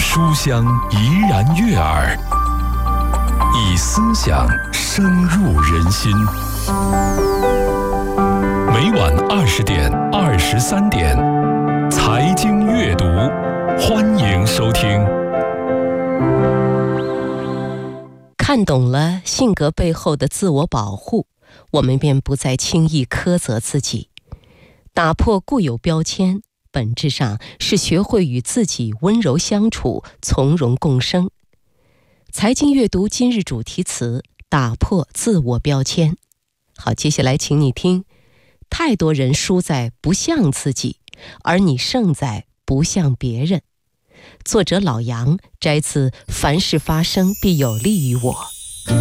书香怡然悦耳，以思想深入人心。每晚20点、23点，财经阅读，欢迎收听。 看懂了性格背后的自我保护，我们便不再轻易苛责自己。打破固有标签，本质上是学会与自己温柔相处，从容共生。财经阅读今日主题词：打破自我标签。好，接下来请你听：太多人输在不像自己，而你胜在不像别人。作者老杨，摘自《凡事发生必有利于我》。